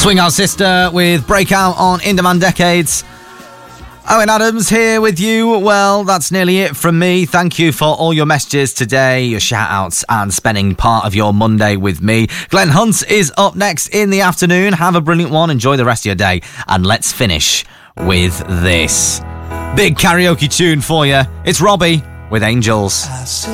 Swing Out Sister with Breakout on In Demand Decades. Owen Adams here with you. Well, that's nearly it from me. Thank you for all your messages today, your shout-outs, and spending part of your Monday with me. Glenn Hunt is up next in the afternoon. Have a brilliant one. Enjoy the rest of your day. And let's finish with this big karaoke tune for you. It's Robbie with Angels.